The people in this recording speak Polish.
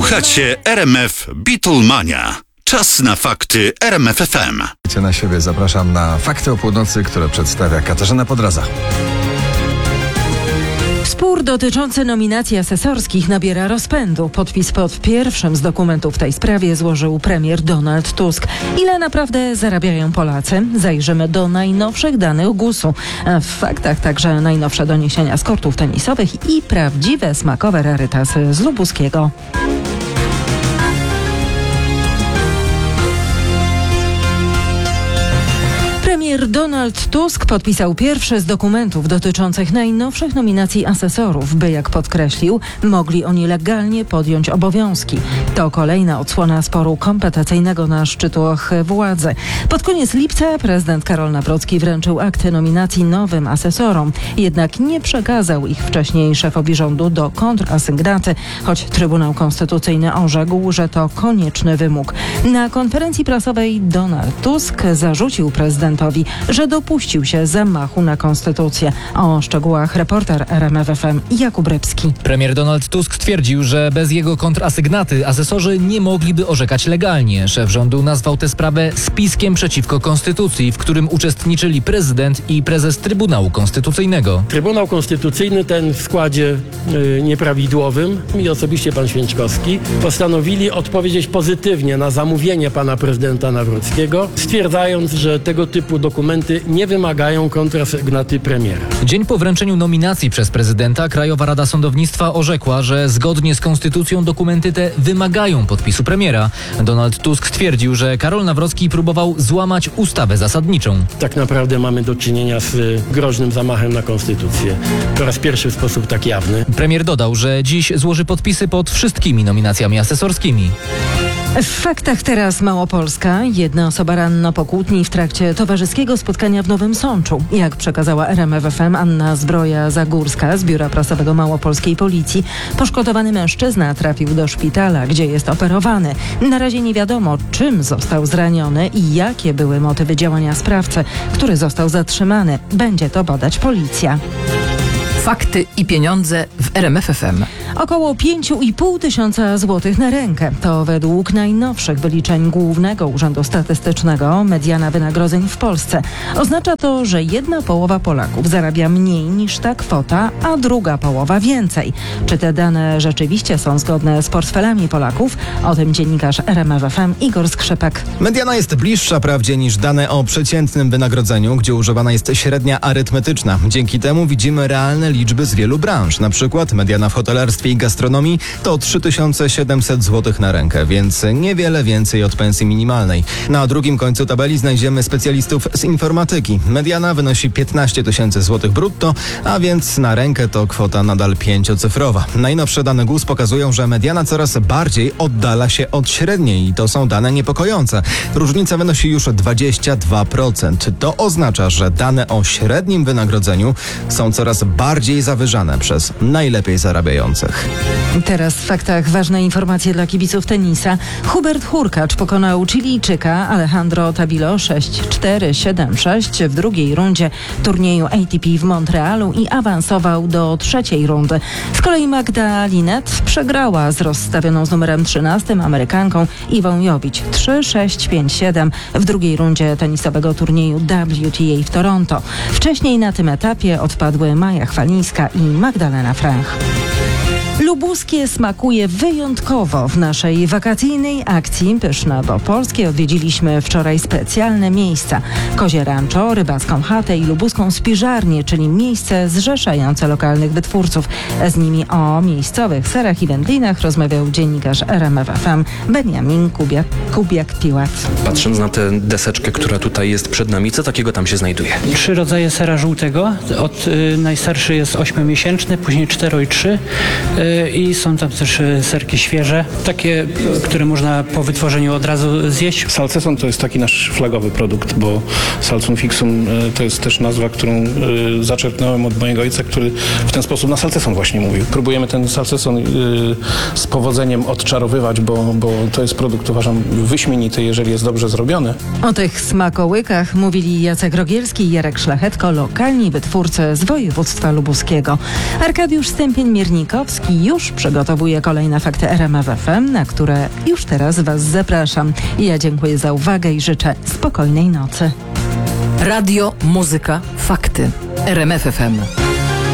Słuchacie RMF Beatlemania. Czas na fakty RMF FM. Na siebie zapraszam na Fakty o Północy, które przedstawia Katarzyna Podraza. Spór dotyczący nominacji asesorskich nabiera rozpędu. Podpis pod pierwszym z dokumentów w tej sprawie złożył premier Donald Tusk. Ile naprawdę zarabiają Polacy? Zajrzymy do najnowszych danych GUS-u. W faktach także najnowsze doniesienia z kortów tenisowych i prawdziwe smakowe rarytasy z lubuskiego. Premier Donald Tusk podpisał pierwszy z dokumentów dotyczących najnowszych nominacji asesorów, by, jak podkreślił, mogli oni legalnie podjąć obowiązki. To kolejna odsłona sporu kompetencyjnego na szczytach władzy. Pod koniec lipca prezydent Karol Nawrocki wręczył akty nominacji nowym asesorom, jednak nie przekazał ich wcześniej szefowi rządu do kontrasygnaty, choć Trybunał Konstytucyjny orzekł, że to konieczny wymóg. Na konferencji prasowej Donald Tusk zarzucił prezydentowi, że dopuścił się zamachu na konstytucję. O szczegółach reporter RMF FM Jakub Rybski. Premier Donald Tusk stwierdził, że bez jego kontrasygnaty asesorzy nie mogliby orzekać legalnie. Szef rządu nazwał tę sprawę spiskiem przeciwko konstytucji, w którym uczestniczyli prezydent i prezes Trybunału Konstytucyjnego. Trybunał Konstytucyjny, ten w składzie nieprawidłowym, i osobiście pan Święczkowski, postanowili odpowiedzieć pozytywnie na zamówienie pana prezydenta Nawrockiego, stwierdzając, że tego typu dokumenty nie wymagają kontrasygnaty premiera. Dzień po wręczeniu nominacji przez prezydenta Krajowa Rada Sądownictwa orzekła, że zgodnie z konstytucją dokumenty te wymagają podpisu premiera. Donald Tusk stwierdził, że Karol Nawrocki próbował złamać ustawę zasadniczą. Tak naprawdę mamy do czynienia z groźnym zamachem na konstytucję. Po raz pierwszy w sposób tak jawny. Premier dodał, że dziś złoży podpisy pod wszystkimi nominacjami asesorskimi. W faktach teraz Małopolska. Jedna osoba ranna po kłótni w trakcie towarzyskiego spotkania w Nowym Sączu. Jak przekazała RMF FM Anna Zbroja-Zagórska z Biura Prasowego Małopolskiej Policji, poszkodowany mężczyzna trafił do szpitala, gdzie jest operowany. Na razie nie wiadomo, czym został zraniony i jakie były motywy działania sprawcy, który został zatrzymany. Będzie to badać policja. Fakty i pieniądze w RMF FM. Około 5,5 tysiąca złotych na rękę. To według najnowszych wyliczeń Głównego Urzędu Statystycznego mediana wynagrodzeń w Polsce. Oznacza to, że jedna połowa Polaków zarabia mniej niż ta kwota, a druga połowa więcej. Czy te dane rzeczywiście są zgodne z portfelami Polaków? O tym dziennikarz RMF FM Igor Skrzypek. Mediana jest bliższa prawdzie niż dane o przeciętnym wynagrodzeniu, gdzie używana jest średnia arytmetyczna. Dzięki temu widzimy realne liczby z wielu branż. Na przykład mediana w hotelarstwie i gastronomii to 3700 zł na rękę, więc niewiele więcej od pensji minimalnej. Na drugim końcu tabeli znajdziemy specjalistów z informatyki. Mediana wynosi 15 tysięcy złotych brutto, a więc na rękę to kwota nadal 5-cyfrowa. Najnowsze dane GUS pokazują, że mediana coraz bardziej oddala się od średniej i to są dane niepokojące. Różnica wynosi już 22%. To oznacza, że dane o średnim wynagrodzeniu są coraz bardziej zawyżane przez najlepiej zarabiających. Teraz w faktach ważne informacje dla kibiców tenisa. Hubert Hurkacz pokonał Chilijczyka Alejandro Tabilo 6-4-7-6 w drugiej rundzie turnieju ATP w Montrealu i awansował do trzeciej rundy. Z kolei Magda Linette przegrała z rozstawioną z numerem 13 Amerykanką Iwą Jovic 3-6-5-7 w drugiej rundzie tenisowego turnieju WTA w Toronto. Wcześniej na tym etapie odpadły Maja Chwalińska i Magdalena Franch. Lubuskie smakuje wyjątkowo. W naszej wakacyjnej akcji Pyszne bo Polskie odwiedziliśmy wczoraj specjalne miejsca. Kozie Rancho, Rybacką Chatę i Lubuską Spiżarnię, czyli miejsce zrzeszające lokalnych wytwórców. Z nimi o miejscowych serach i wędlinach rozmawiał dziennikarz RMF FM Beniamin Kubiak-Piłat. Patrząc na tę deseczkę, która tutaj jest przed nami, co takiego tam się znajduje? 3 rodzaje sera żółtego. Najstarszy jest 8-miesięczny, później 4 i 3. I są tam też serki świeże, takie, które można po wytworzeniu od razu zjeść. Salceson to jest taki nasz flagowy produkt, bo salsum fixum to jest też nazwa, którą zaczerpnąłem od mojego ojca, który w ten sposób na salceson właśnie mówił. Próbujemy ten salceson z powodzeniem odczarowywać, bo to jest produkt, uważam, wyśmienity, jeżeli jest dobrze zrobiony. O tych smakołykach mówili Jacek Rogielski i Jarek Szlachetko, lokalni wytwórcy z województwa lubuskiego. Arkadiusz Stępień-Miernikowski już przygotowuje kolejne fakty RMF FM, na które już teraz Was zapraszam. Ja dziękuję za uwagę i życzę spokojnej nocy. Radio, muzyka, fakty. RMF FM.